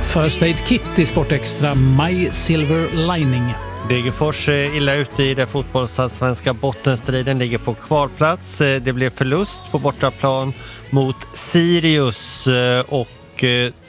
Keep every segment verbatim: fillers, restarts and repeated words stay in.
First Aid Kit i Sportextra, My Silver Lining. Degerfors är illa ute i det fotbollsallsvenska bottenstriden, ligger på kvalplats. Det blev förlust på bortaplan mot Sirius och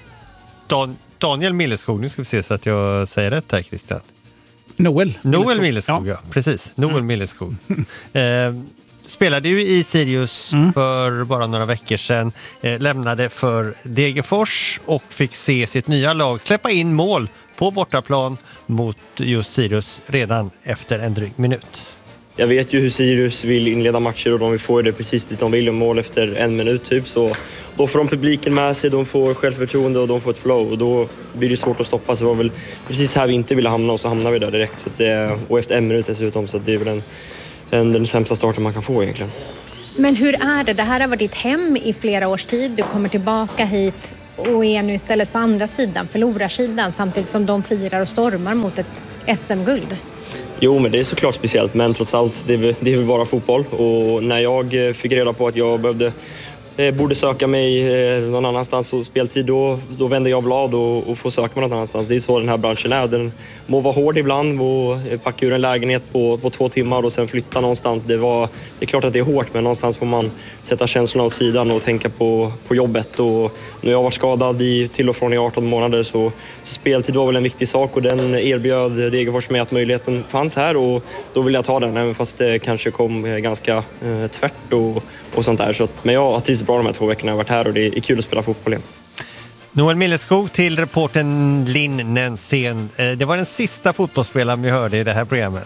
Dan- Daniel Milleskog. Nu ska vi se så att jag säger rätt här, Christian. Noel. Noel Milleskog, ja. ja. Precis. Noel mm. Milleskog. eh, spelade ju i Sirius mm. för bara några veckor sedan. Eh, lämnade för Degerfors och fick se sitt nya lag släppa in mål på bortaplan mot just Sirius redan efter en dryg minut. Jag vet ju hur Sirius vill inleda matcher och de vill få det precis dit de vill, mål efter en minut typ. Så då får de publiken med sig, de får självförtroende och de får ett flow och då blir det svårt att stoppa. Så det var väl precis här vi inte ville hamna och så hamnar vi där direkt. Så det, och efter en minut dessutom, så det är väl en, en, den sämsta starten man kan få egentligen. Men hur är det? Det här har varit ditt hem i flera års tid. Du kommer tillbaka hit och är nu istället på andra sidan, förlorarsidan, samtidigt som de firar och stormar mot ett S M-guld. Jo, men det är såklart speciellt, men trots allt, det är, väl, det är väl bara fotboll. Och när jag fick reda på att jag behövde, eh, borde söka mig eh, någon annanstans och speltid, då, då vände jag blad och, och får söka mig någon annanstans. Det är så den här branschen är. Den må vara hård ibland och packa ur en lägenhet på, på två timmar och sen flytta någonstans. Det, var, det är klart att det är hårt, men någonstans får man sätta känslorna åt sidan och tänka på, på jobbet. Och nu har jag varit skadad i, till och från i arton månader, så, så speltid var väl en viktig sak och den erbjöd Degerfors med att möjligheten fanns här och då vill jag ta den, även fast det kanske kom ganska eh, tvärt och, och sånt där. Så att, men jag har trivs bra de här två veckorna jag har varit här och det är kul att spela fotboll igen. Noel Milleskog till reporten Linn Nensén. Det var den sista fotbollsspelaren vi hörde i det här programmet.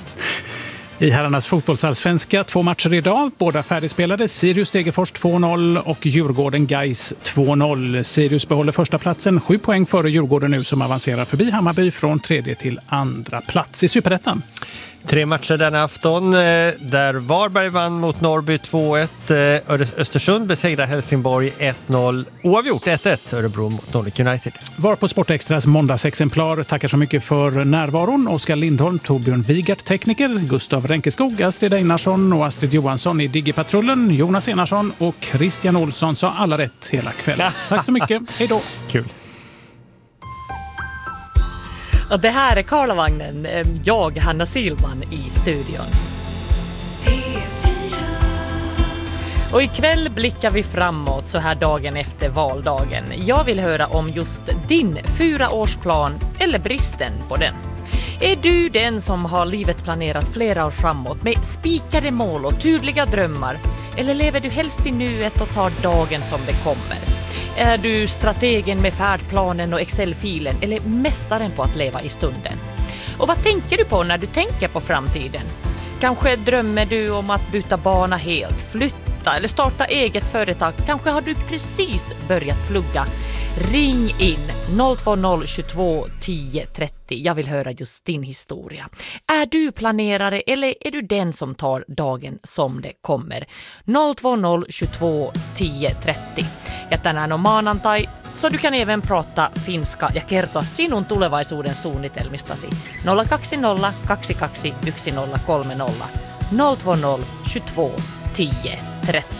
I herrarnas fotbollsallsvenska, två matcher idag, båda färdigspelade. Sirius Degerfors två noll och Djurgården Gais två noll. Sirius behåller första platsen, sju poäng före Djurgården nu, som avancerar förbi Hammarby från tredje till andra plats i Superettan. Tre matcher denna afton där Varberg vann mot Norrby två ett. Östersund besegrar Helsingborg ett noll. Oavgjort ett ett. Örebro mot Nordic United. Var på Sportextras måndagsexemplar. Tackar så mycket för närvaron. Oskar Lindholm, Torbjörn Wigert, tekniker. Gustav Ränkeskog, Astrid Einarsson och Astrid Johansson i Digipatrullen. Jonas Enarsson och Christian Olsson sa alla rätt hela kvällen. Tack så mycket. Hej då. Kul. Och det här är Karlavagnen, jag, Hanna Silman, i studion. Och ikväll blickar vi framåt så här dagen efter valdagen. Jag vill höra om just din fyraårsplan eller bristen på den. Är du den som har livet planerat flera år framåt med spikade mål och tydliga drömmar? Eller lever du helst i nuet och tar dagen som det kommer? Är du strategen med färdplanen och Excel-filen eller mästaren på att leva i stunden? Och vad tänker du på när du tänker på framtiden? Kanske drömmer du om att byta bana helt, flytta eller starta eget företag. Kanske har du precis börjat plugga. Ring in noll två noll tjugotvå tio trettio. Jag vill höra just din historia. Är du planerare eller är du den som tar dagen som det kommer? noll två noll tjugotvå tio trettio. Ja tänään on maanantai, så du kan även prata finska ja kertoa sinun tulevaisuuden suunnitelmistasi. nolla kaksi nolla kaksi kaksi yksi nolla kolme nolla noll två noll tjugotvå tio trettio.